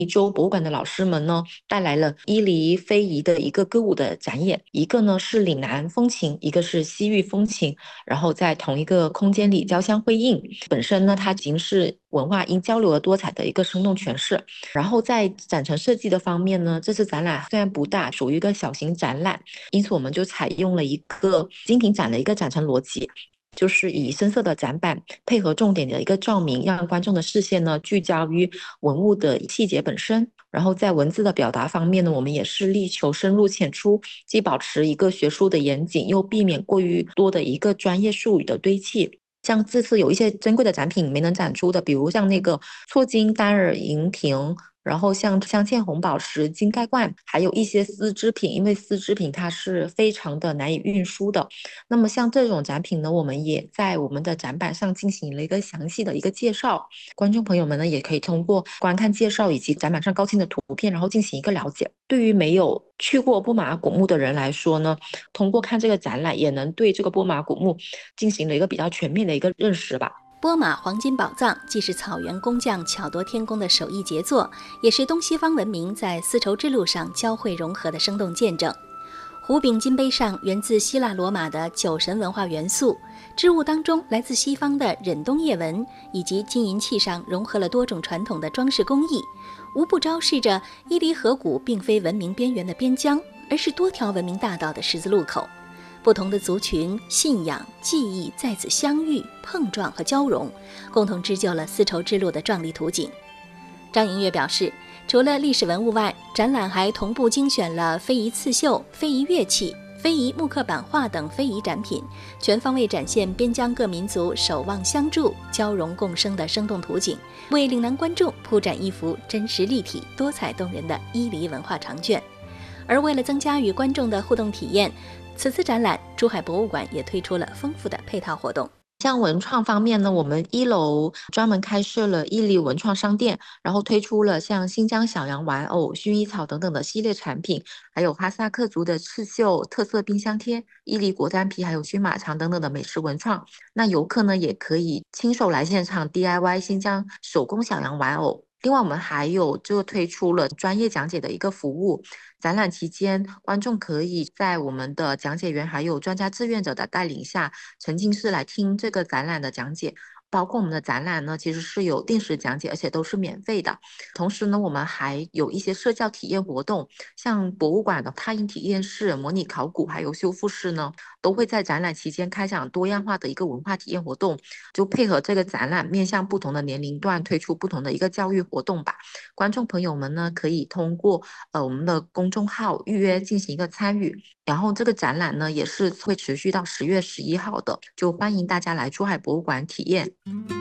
州博物馆的老师们呢，带来了伊犁非遗的一个歌舞的展演，一个呢是岭南风情，一个是西域风情，然后在同一个空间里交相辉映。本身呢，它已经是文化因交流而多彩的一个生动诠释。然后在展陈设计的方面呢，这次展览虽然不大，属于一个小型展览，因此我们就采用了一个精品展的一个展陈逻辑。就是以深色的展板配合重点的一个照明，让观众的视线呢聚焦于文物的细节本身。然后在文字的表达方面呢，我们也是力求深入浅出，既保持一个学术的严谨，又避免过于多的一个专业术语的堆砌。像这次有一些珍贵的展品没能展出的，比如像那个错金单耳银瓶，然后像镶嵌红宝石金盖罐，还有一些丝织品，因为丝织品它是非常的难以运输的。那么像这种展品呢，我们也在我们的展板上进行了一个详细的一个介绍，观众朋友们呢也可以通过观看介绍以及展板上高清的图片，然后进行一个了解。对于没有去过波马古墓的人来说呢，通过看这个展览，也能对这个波马古墓进行了一个比较全面的一个认识吧。 波马黄金宝藏既是草原工匠巧夺天工的手艺杰作，也是东西方文明在丝绸之路上交汇融合的生动见证。壶柄金杯上源自希腊罗马的酒神文化元素，织物当中来自西方的忍冬叶纹，以及金银器上融合了多种传统的装饰工艺，无不昭示着伊犁河谷并非文明边缘的边疆，而是多条文明大道的十字路口。不同的族群、信仰、技艺在此相遇、碰撞和交融，共同织就了丝绸之路的壮丽图景。张银月表示，除了历史文物外，展览还同步精选了非遗刺绣、非遗乐器、非遗木刻版画等非遗展品，全方位展现边疆各民族守望相助、交融共生的生动图景，为岭南观众铺展一幅真实立体、多彩动人的伊犁文化长卷。而为了增加与观众的互动体验，此次展览，珠海博物馆也推出了丰富的配套活动。 像文创方面呢，我们一楼专门开设了伊犁文创商店，然后推出了像新疆小羊玩偶、薰衣草等等的系列产品，还有哈萨克族的刺绣、特色冰箱贴、伊犁果丹皮，还有熏马肠等等的美食文创。那游客呢也可以亲手来现场 DIY 新疆手工小羊玩偶。另外，我们还有就推出了专业讲解的一个服务。展览期间，观众可以在我们的讲解员还有专家志愿者的带领下，沉浸式来听这个展览的讲解。包括我们的展览呢，其实是有定时讲解，而且都是免费的。同时呢，我们还有一些社交体验活动，像博物馆的踏印体验室、模拟考古还有修复室呢，都会在展览期间开展多样化的一个文化体验活动，就配合这个展览，面向不同的年龄段推出不同的一个教育活动吧。观众朋友们呢，可以通过我们的公众号预约进行一个参与。然后这个展览呢，也是会持续到10月11号的，就欢迎大家来珠海博物馆体验。